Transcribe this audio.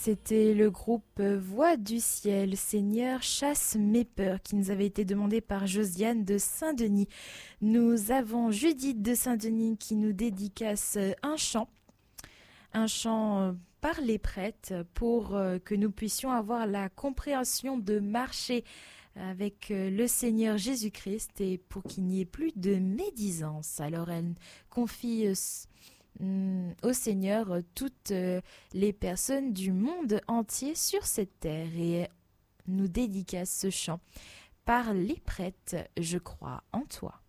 C'était le groupe Voix du ciel, Seigneur, chasse mes peurs, qui nous avait été demandé par Josiane de Saint-Denis. Nous avons Judith de Saint-Denis qui nous dédicace un chant par les prêtres pour que nous puissions avoir la compréhension de marcher avec le Seigneur Jésus-Christ et pour qu'il n'y ait plus de médisance. Alors elle confie au Seigneur toutes les personnes du monde entier sur cette terre et nous dédicace ce chant par les prêtres, je crois en toi.